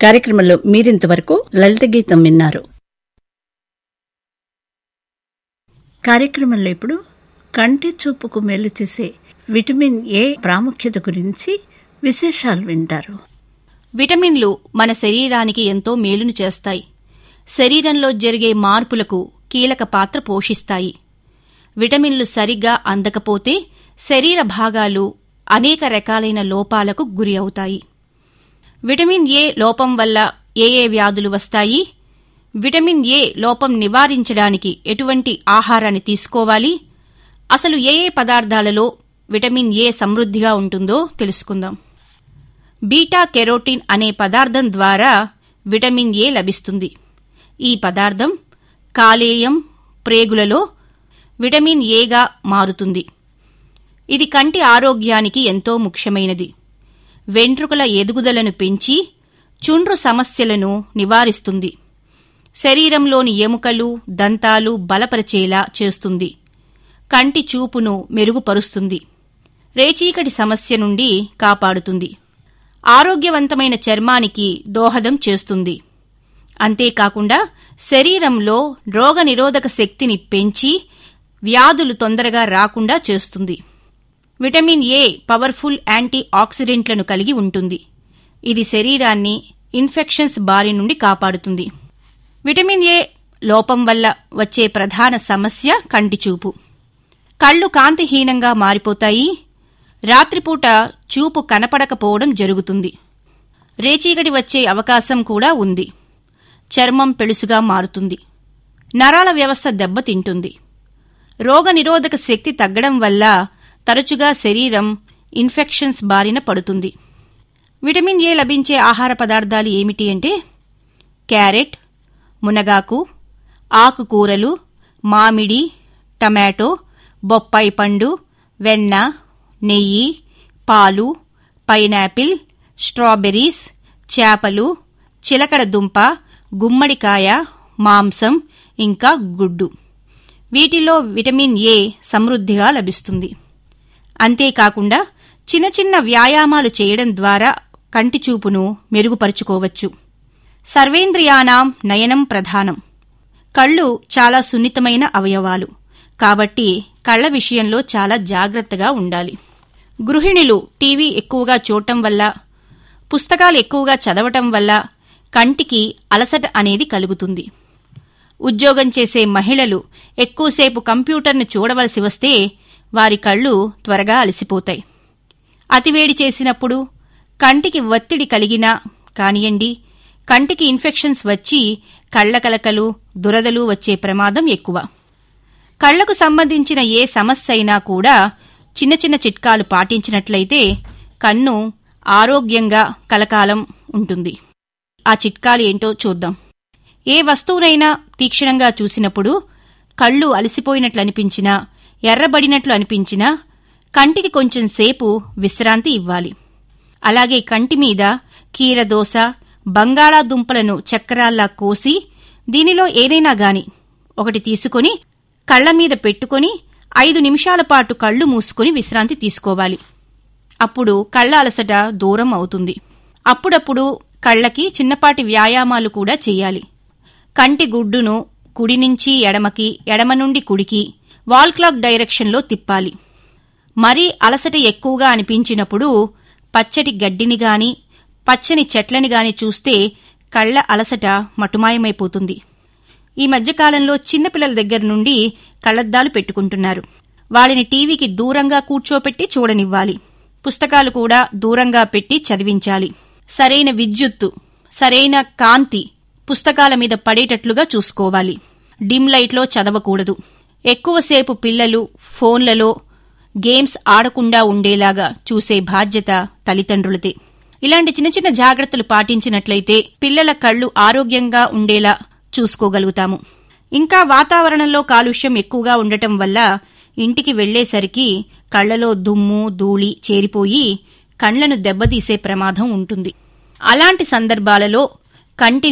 కార్యక్రమంలో మీరింతవరకు లలిత గీతం విన్నారు. కార్యక్రమంలో ఇప్పుడు కంటి చూపుకు మేలు చేసే విటమిన్ ఏ ప్రాముఖ్యత గురించి విశేషాలు వింటారు. విటమిన్లు మన శరీరానికి ఎంతో మేలును చేస్తాయి. శరీరంలో జరిగే మార్పులకు కీలక పాత్ర పోషిస్తాయి. విటమిన్లు సరిగ్గా అందకపోతే శరీర భాగాలు అనేక రకాలైన లోపాలకు గురి అవుతాయి. విటమిన్ ఏ లోపం వల్ల ఏ వ్యాధులు వస్తాయి, విటమిన్ ఏ లోపం నివారించడానికి ఎటువంటి ఆహారాన్ని తీసుకోవాలి, అసలు ఏ పదార్థాలలో విటమిన్ ఏ సమృద్ధిగా ఉంటుందో తెలుసుకుందాం. బీటా కెరోటిన్ అనే పదార్థం ద్వారా విటమిన్ ఏ లభిస్తుంది. ఈ పదార్థం కాలేయం, ప్రేగులలో విటమిన్ ఏగా మారుతుంది. ఇది కంటి ఆరోగ్యానికి ఎంతో ముఖ్యమైనది. వెంట్రుకల ఎదుగుదలను పెంచి చుండ్రు సమస్యలను నివారిస్తుంది. శరీరంలోని ఎముకలు, దంతాలు బలపరిచేలా చేస్తుంది. కంటి చూపును మెరుగుపరుస్తుంది. రేచీకటి సమస్య నుండి కాపాడుతుంది. ఆరోగ్యవంతమైన చర్మానికి దోహదం చేస్తుంది. అంతేకాకుండా శరీరంలో రోగనిరోధక శక్తిని పెంచి వ్యాధులు తొందరగా రాకుండా చేస్తుంది. విటమిన్ ఏ పవర్ఫుల్ యాంటీ ఆక్సిడెంట్లను కలిగి ఉంటుంది. ఇది శరీరాన్ని ఇన్ఫెక్షన్స్ బారి నుండి కాపాడుతుంది. విటమిన్ ఏ లోపం వల్ల వచ్చే ప్రధాన సమస్య కంటిచూపు. కళ్ళు కాంతిహీనంగా మారిపోతాయి. రాత్రిపూట చూపు కనపడకపోవడం జరుగుతుంది. రేచీకటి వచ్చే అవకాశం కూడా ఉంది. చర్మం పెళుసుగా మారుతుంది. నరాల వ్యవస్థ దెబ్బతింటుంది. రోగనిరోధక శక్తి తగ్గడం వల్ల తరచుగా శరీరం ఇన్ఫెక్షన్స్ బారిన పడుతుంది. విటమిన్ ఏ లభించే ఆహార పదార్థాలు ఏమిటి అంటే క్యారెట్, మునగాకు, ఆకుకూరలు, మామిడి, టమాటో, బొప్పాయి పండు, వెన్న, నెయ్యి, పాలు, పైనాపిల్, స్ట్రాబెర్రీస్, చేపలు, చిలకడ దుంప, గుమ్మడికాయ, మాంసం, ఇంకా గుడ్డు. వీటిలో విటమిన్ ఏ సమృద్ధిగా లభిస్తుంది. అంతేకాకుండా చిన్న చిన్న వ్యాయామాలు చేయడం ద్వారా కంటిచూపును మెరుగుపరుచుకోవచ్చు. సర్వేంద్రియానాం నయనం ప్రధానం. కళ్ళు చాలా సున్నితమైన అవయవాలు కాబట్టి కళ్ల విషయంలో చాలా జాగ్రత్తగా ఉండాలి. గృహిణులు టీవీ ఎక్కువగా చూడటం వల్ల, పుస్తకాలు ఎక్కువగా చదవటం వల్ల కంటికి అలసట అనేది కలుగుతుంది. ఉద్యోగం చేసే మహిళలు ఎక్కువసేపు కంప్యూటర్ను చూడవలసి వస్తే వారి కళ్ళు త్వరగా అలసిపోతాయి. అతివేడి చేసినప్పుడు, కంటికి ఒత్తిడి కలిగినా కానియండి, కంటికి ఇన్ఫెక్షన్స్ వచ్చి కళ్ల కలకలు, దురదలు వచ్చే ప్రమాదం ఎక్కువ. కళ్లకు సంబంధించిన ఏ సమస్య అయినా కూడా చిన్న చిన్న చిట్కాలు పాటించినట్లయితే కన్ను ఆరోగ్యంగా కలకాలం ఉంటుంది. ఆ చిట్కాలు ఏంటో చూద్దాం. ఏ వస్తువునైనా తీక్షణంగా చూసినప్పుడు కళ్ళు అలసిపోయినట్లు అనిపించినా, ఎర్రబడినట్లు అనిపించినా కంటికి కొంచెం సేపు విశ్రాంతి ఇవ్వాలి. అలాగే కంటి మీద కీరదోస, బంగాళాదుంపలను చక్రాల్లా కోసి దీనిలో ఏదైనా గాని ఒకటి తీసుకుని కళ్ల మీద పెట్టుకుని 5 నిమిషాల పాటు కళ్ళు మూసుకుని విశ్రాంతి తీసుకోవాలి. అప్పుడు కళ్ల అలసట దూరం అవుతుంది. అప్పుడప్పుడు కళ్లకి చిన్నపాటి వ్యాయామాలు కూడా చెయ్యాలి. కంటి గుడ్డును కుడి నుంచి ఎడమకి, ఎడమ నుండి కుడికి వాల్ క్లాక్ డైరెక్షన్లో తిప్పాలి. మరీ అలసట ఎక్కువగా అనిపించినప్పుడు పచ్చటి గడ్డిని గాని, పచ్చని చెట్లని గాని చూస్తే కళ్ల అలసట మటుమాయమైపోతుంది. ఈ మధ్యకాలంలో చిన్నపిల్లల దగ్గర నుండి కళ్లద్దాలు పెట్టుకుంటున్నారు. వాళ్ళని టీవీకి దూరంగా కూర్చోపెట్టి చూడనివ్వాలి. పుస్తకాలు కూడా దూరంగా పెట్టి చదివించాలి. సరైన విద్యుత్తు, సరైన కాంతి పుస్తకాల మీద పడేటట్లుగా చూసుకోవాలి. డిమ్ లైట్లో చదవకూడదు. ఎక్కువసేపు పిల్లలు ఫోన్లలో గేమ్స్ ఆడకుండా ఉండేలాగా చూసే బాధ్యత తల్లిదండ్రులదే. ఇలాంటి చిన్న చిన్న జాగ్రత్తలు పాటించినట్లయితే పిల్లల కళ్ళు ఆరోగ్యంగా ఉండేలా చూసుకోగలుగుతాము. ఇంకా వాతావరణంలో కాలుష్యం ఎక్కువగా ఉండటం వల్ల ఇంటికి వెళ్లేసరికి కళ్లలో దుమ్ము, ధూళి చేరిపోయి కళ్లను దెబ్బతీసే ప్రమాదం ఉంటుంది. అలాంటి సందర్భాలలో కంటి